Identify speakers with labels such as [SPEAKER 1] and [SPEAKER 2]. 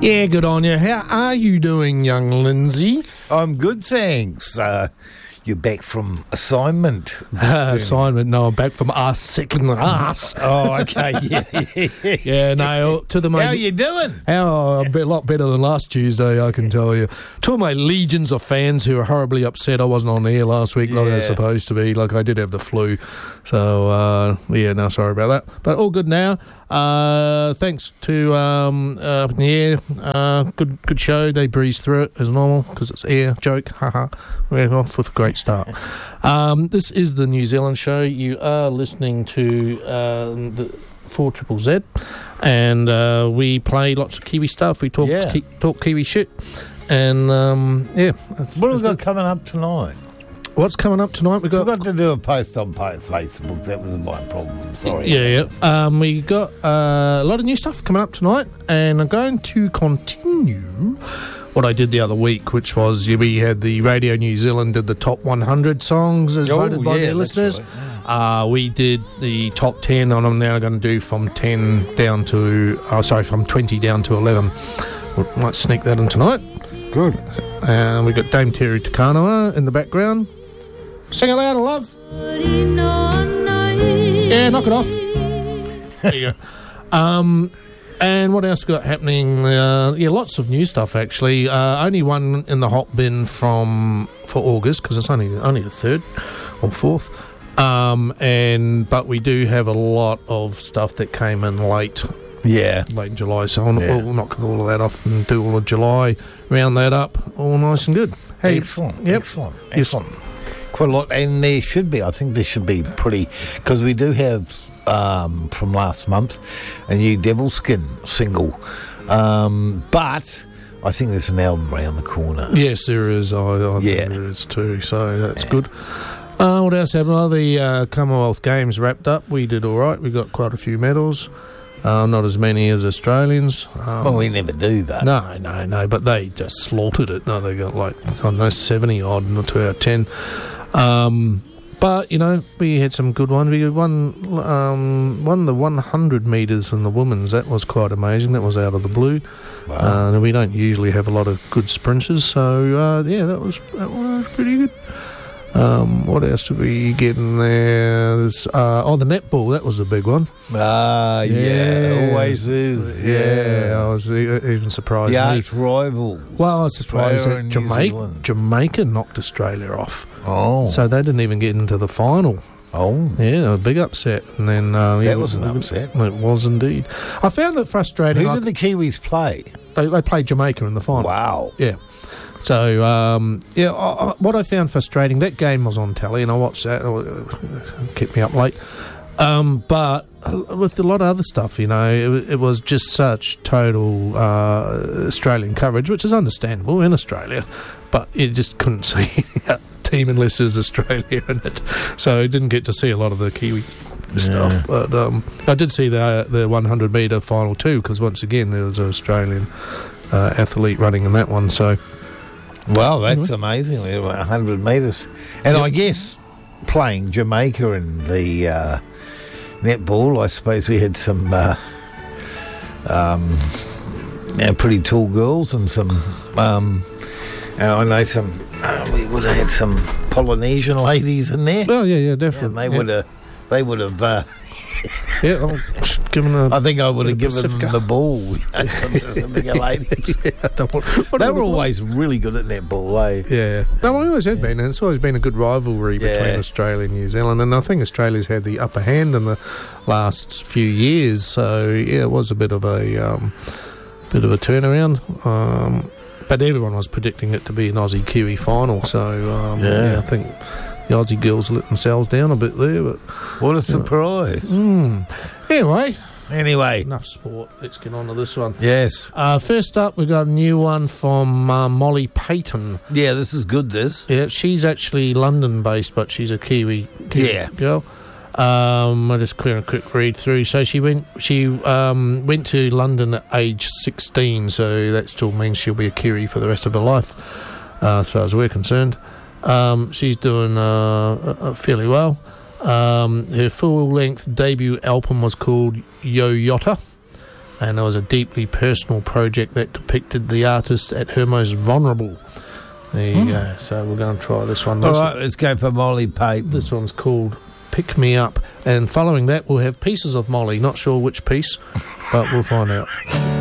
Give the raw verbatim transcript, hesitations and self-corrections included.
[SPEAKER 1] Yeah, good on you. How are you doing, young Lindsay?
[SPEAKER 2] I'm good, thanks. Uh, you're back from assignment.
[SPEAKER 1] Uh, assignment, no, I'm back from us, second ass.
[SPEAKER 2] Oh, okay, yeah, yeah, yeah.
[SPEAKER 1] Yeah, no, to the
[SPEAKER 2] How you doing?
[SPEAKER 1] How a bit, lot better than last Tuesday, I can tell you. To my legions of fans who are horribly upset I wasn't on the air last week like I was
[SPEAKER 2] Yeah.
[SPEAKER 1] supposed to be. Like, I did have the flu. So, uh, yeah, no, sorry about that. But all good now. Uh, thanks to um, uh, yeah, uh, good good show. They breezed through it as normal because it's air joke. Haha, we're off with a great start. Um, this is the New Zealand show. You are listening to uh, the four triple Z, and uh, we play lots of Kiwi stuff. We talk
[SPEAKER 2] Yeah.
[SPEAKER 1] ki- talk Kiwi shit, and um, yeah.
[SPEAKER 2] What have we got coming up tonight?
[SPEAKER 1] What's coming up tonight? We got.
[SPEAKER 2] Forgot to do a post on pa- Facebook. That was my problem. Sorry.
[SPEAKER 1] Yeah, yeah. Um, we got uh, a lot of new stuff coming up tonight, and I'm going to continue what I did the other week, which was yeah, we had the Radio New Zealand did the top one hundred songs as
[SPEAKER 2] Oh,
[SPEAKER 1] voted by
[SPEAKER 2] yeah,
[SPEAKER 1] their
[SPEAKER 2] that's
[SPEAKER 1] listeners.
[SPEAKER 2] right,
[SPEAKER 1] Uh, we did the top ten, and I'm now going to do from ten down to, oh, sorry, from twenty down to eleven. We might sneak that in tonight.
[SPEAKER 2] Good.
[SPEAKER 1] And we got Dame Terry Takanoa in the background. Sing it loud, love. Yeah, knock it off. There you go. Um, and what else got happening? Uh, yeah, lots of new stuff actually. Uh, only one in the hot bin from for August because it's only only the third or fourth. Um, and but we do have a lot of stuff that came in late.
[SPEAKER 2] Yeah.
[SPEAKER 1] Late in July, so I'll,
[SPEAKER 2] Yeah.
[SPEAKER 1] we'll knock all of that off and do all of July, round that up, all nice and good. Hey,
[SPEAKER 2] Excellent.
[SPEAKER 1] Yep.
[SPEAKER 2] Excellent.
[SPEAKER 1] Yes.
[SPEAKER 2] Excellent. Quite a lot, and there should be. I think there should be pretty, because we do have um, from last month a new Devil Skin single, um, but I think there's an album around the corner.
[SPEAKER 1] Yes, there is. I, I
[SPEAKER 2] Yeah.
[SPEAKER 1] think there is too. So that's good. Uh, what else happened? Oh, the uh, Commonwealth Games wrapped up. We did all right. We got quite a few medals. Uh, not as many as Australians. Um,
[SPEAKER 2] Well, we never do that.
[SPEAKER 1] no, no, no. But they just slaughtered it. No, they got like I don't know seventy odd, not two out of ten. Um, but you know, we had some good ones. We won, um, won the one hundred metres in the women's. That was quite amazing. That was out of the blue.
[SPEAKER 2] Wow.
[SPEAKER 1] Uh, we don't usually have a lot of good sprinters, so uh, yeah, that was that was pretty good. Um, what else did we get in there? There's, uh, oh, the netball, that was the big one.
[SPEAKER 2] Ah, yeah,
[SPEAKER 1] Yeah.
[SPEAKER 2] always is.
[SPEAKER 1] Yeah,
[SPEAKER 2] Yeah,
[SPEAKER 1] I was e- even surprised.
[SPEAKER 2] the
[SPEAKER 1] me.
[SPEAKER 2] arch rivals.
[SPEAKER 1] Well, I was surprised
[SPEAKER 2] Australia
[SPEAKER 1] that
[SPEAKER 2] and New
[SPEAKER 1] Jamaica,
[SPEAKER 2] Zealand.
[SPEAKER 1] Jamaica knocked Australia off,
[SPEAKER 2] Oh,
[SPEAKER 1] so they didn't even get into the final.
[SPEAKER 2] oh,
[SPEAKER 1] Yeah, a big upset. And then uh, yeah,
[SPEAKER 2] that was an upset.
[SPEAKER 1] It was indeed. I found it frustrating.
[SPEAKER 2] Who
[SPEAKER 1] I-
[SPEAKER 2] did the Kiwis play?
[SPEAKER 1] they, they played Jamaica in the final.
[SPEAKER 2] Wow.
[SPEAKER 1] Yeah. So, um, yeah, I, I, what I found frustrating, that game was on telly and I watched that. It kept me up late. Um, but with a lot of other stuff, you know, it, it was just such total uh, Australian coverage, which is understandable in Australia, but you just couldn't see the team unless there's Australia in it. So I didn't get to see a lot of the Kiwi stuff. But um, I did see the, the one hundred metre final too, because once again there was an Australian uh, athlete running in that one, so...
[SPEAKER 2] Well, that's amazing. We were one hundred metres. And
[SPEAKER 1] Yep.
[SPEAKER 2] I guess playing Jamaica in the uh, netball, I suppose we had some uh, um, you know, pretty tall girls and some, um, and I know some, uh, we would have had some Polynesian ladies in there.
[SPEAKER 1] Oh, yeah, yeah,
[SPEAKER 2] And
[SPEAKER 1] definitely.
[SPEAKER 2] they
[SPEAKER 1] yeah.
[SPEAKER 2] would have, they would have, uh,
[SPEAKER 1] Yeah, I'm giving a...
[SPEAKER 2] I think I would have
[SPEAKER 1] Bit of
[SPEAKER 2] given them
[SPEAKER 1] Pacifica.
[SPEAKER 2] the ball. You know, some, some bigger ladies.
[SPEAKER 1] yeah, I don't want, what
[SPEAKER 2] They
[SPEAKER 1] do
[SPEAKER 2] were
[SPEAKER 1] we-
[SPEAKER 2] always really good at netball, eh?
[SPEAKER 1] Yeah. No, we always have been, and it's always been a good rivalry
[SPEAKER 2] Yeah.
[SPEAKER 1] between Australia and New Zealand, and I think Australia's had the upper hand in the last few years, so yeah, it was a bit of a um, bit of a turnaround. Um, but everyone was predicting it to be an Aussie-Kiwi final, so um,
[SPEAKER 2] Yeah.
[SPEAKER 1] yeah, I think the Aussie girls let themselves down a bit there, but
[SPEAKER 2] What a surprise.
[SPEAKER 1] mm. anyway,
[SPEAKER 2] Anyway,
[SPEAKER 1] enough sport. Let's get on to this one.
[SPEAKER 2] yes.
[SPEAKER 1] Uh, first up, we've got a new one from uh, Molly Payton.
[SPEAKER 2] Yeah, this is good, this.
[SPEAKER 1] Yeah, she's actually London-based, but she's a Kiwi, Kiwi
[SPEAKER 2] Yeah.
[SPEAKER 1] girl. Um, I just quick a quick read through. So she went she um, went to London at age sixteen, so that still means she'll be a Kiwi for the rest of her life, uh, as far as we're concerned. Um, she's doing uh, uh, fairly well. Um, her full-length debut album was called Yo Yotta, and it was a deeply personal project that depicted the artist at her most vulnerable. There you mm. go. So we're going to try this one.
[SPEAKER 2] All
[SPEAKER 1] this
[SPEAKER 2] right, let's go for Molly Payton.
[SPEAKER 1] This one's called Pick Me Up, and following that we'll have pieces of Molly. Not sure which piece, but we'll find out.